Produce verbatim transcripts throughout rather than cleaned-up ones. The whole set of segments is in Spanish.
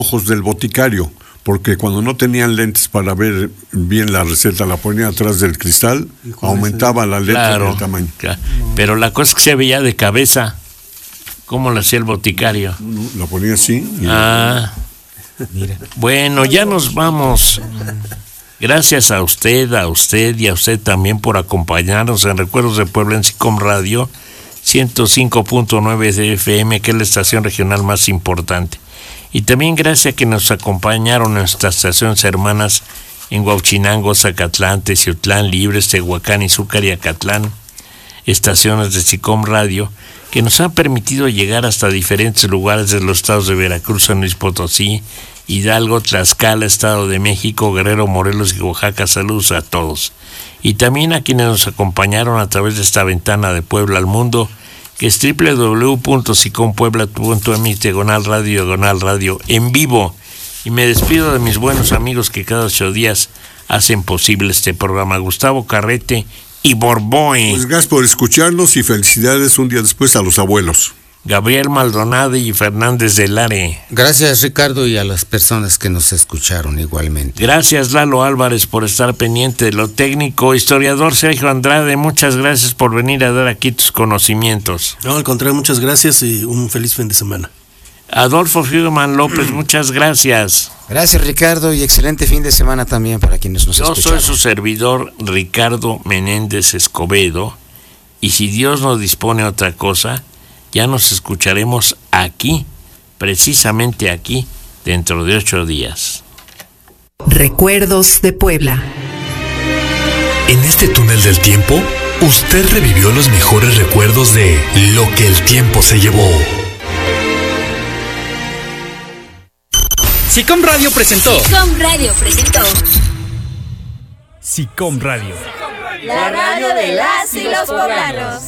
ojos del boticario, porque cuando no tenían lentes para ver bien la receta, la ponían atrás del cristal, aumentaba la letra claro, y el tamaño. Claro. Pero la cosa es que se veía de cabeza. ¿Cómo lo hacía el boticario? No, la ponía así. Y ah, mira. Bueno, ya nos vamos. Gracias a usted, a usted y a usted también por acompañarnos en Recuerdos de Puebla en SICOM Radio ciento cinco punto nueve de F M, que es la estación regional más importante. Y también gracias a que nos acompañaron en nuestras estaciones hermanas en Huauchinango, Zacatlán, Teciutlán, Libres, Tehuacán, Izúcar y Acatlán, estaciones de SICOM Radio, que nos han permitido llegar hasta diferentes lugares de los estados de Veracruz, San Luis Potosí, Hidalgo, Tlaxcala, Estado de México, Guerrero, Morelos y Oaxaca. Saludos a todos. Y también a quienes nos acompañaron a través de esta ventana de Puebla al mundo, que es doble u doble u doble u punto sicom puebla punto m x diagonal radio diagonal radio en vivo. Y me despido de mis buenos amigos que cada ocho días hacen posible este programa. Gustavo Carrete y Borboy. Pues gracias por escucharnos y felicidades un día después a los abuelos. Gabriel Maldonado y Fernández de Lare. Gracias, Ricardo, y a las personas que nos escucharon igualmente. Gracias, Lalo Álvarez, por estar pendiente de lo técnico. Historiador Sergio Andrade, muchas gracias por venir a dar aquí tus conocimientos. No, al contrario, muchas gracias y un feliz fin de semana. Adolfo Friedman López, muchas gracias. Gracias, Ricardo, y excelente fin de semana también para quienes nos Yo escucharon. soy su servidor, Ricardo Menéndez Escobedo, y si Dios nos dispone otra cosa, ya nos escucharemos aquí, precisamente aquí, dentro de ocho días. Recuerdos de Puebla. En este túnel del tiempo, usted revivió los mejores recuerdos de lo que el tiempo se llevó. SICOM Radio presentó. SICOM Radio presentó. SICOM Radio. La radio de las y los poblanos.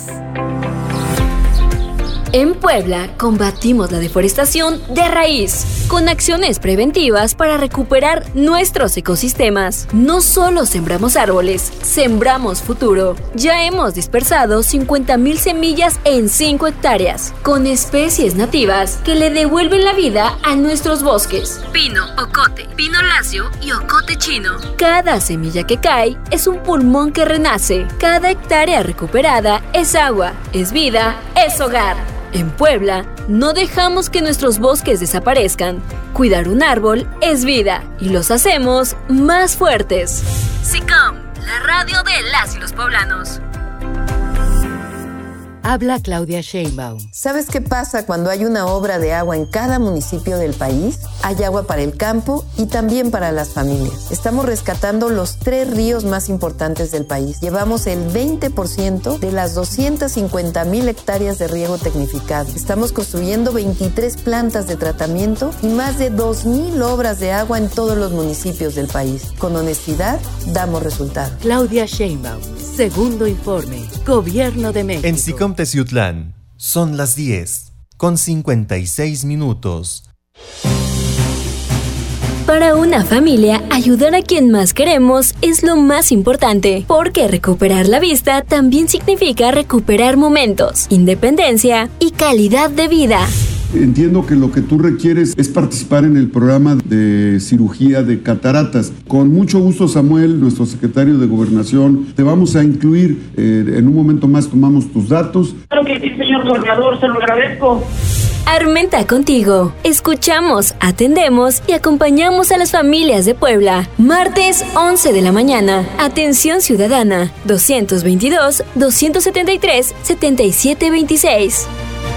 En Puebla combatimos la deforestación de raíz con acciones preventivas para recuperar nuestros ecosistemas. No solo sembramos árboles, sembramos futuro. Ya hemos dispersado cincuenta mil semillas en cinco hectáreas, con especies nativas que le devuelven la vida a nuestros bosques. Pino, ocote, pino lacio y ocote chino. Cada semilla que cae es un pulmón que renace. Cada hectárea recuperada es agua, es vida, es hogar. En Puebla, no dejamos que nuestros bosques desaparezcan. Cuidar un árbol es vida y los hacemos más fuertes. SICOM, la radio de las y los poblanos. Habla Claudia Sheinbaum. ¿Sabes qué pasa cuando hay una obra de agua en cada municipio del país? Hay agua para el campo y también para las familias. Estamos rescatando los tres ríos más importantes del país. Llevamos el veinte por ciento de las doscientas cincuenta mil hectáreas de riego tecnificado. Estamos construyendo veintitrés plantas de tratamiento y más de dos mil obras de agua en todos los municipios del país. Con honestidad, damos resultados. Claudia Sheinbaum. Segundo informe. Gobierno de México. En SICOM Teciutlán son las diez con cincuenta y seis minutos. Para una familia, ayudar a quien más queremos es lo más importante, porque recuperar la vista también significa recuperar momentos, independencia y calidad de vida. Entiendo que lo que tú requieres es participar en el programa de cirugía de cataratas. Con mucho gusto, Samuel, nuestro secretario de Gobernación, te vamos a incluir. Eh, en un momento más tomamos tus datos. Claro que sí, señor gobernador, se lo agradezco. Armenta contigo. Escuchamos, atendemos y acompañamos a las familias de Puebla. Martes once de la mañana. Atención ciudadana. doscientos veintidós, doscientos setenta y tres, setenta y siete veintiséis.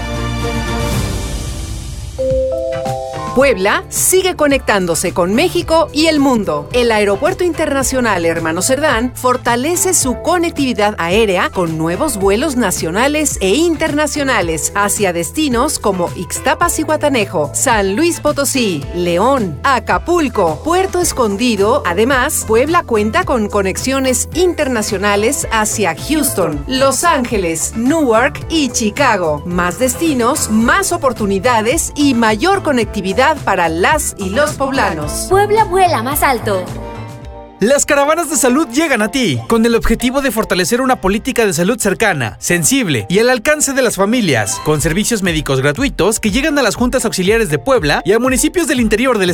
Puebla sigue conectándose con México y el mundo. El Aeropuerto Internacional Hermano Cerdán fortalece su conectividad aérea con nuevos vuelos nacionales e internacionales hacia destinos como Ixtapas-Zihuatanejo, San Luis Potosí, León, Acapulco, Puerto Escondido. Además, Puebla cuenta con conexiones internacionales hacia Houston, Los Ángeles, Newark y Chicago. Más destinos, más oportunidades y mayor conectividad para las y los poblanos. Puebla vuela más alto. Las caravanas de salud llegan a ti, con el objetivo de fortalecer una política de salud cercana, sensible y al alcance de las familias, con servicios médicos gratuitos que llegan a las juntas auxiliares de Puebla y a municipios del interior del estado.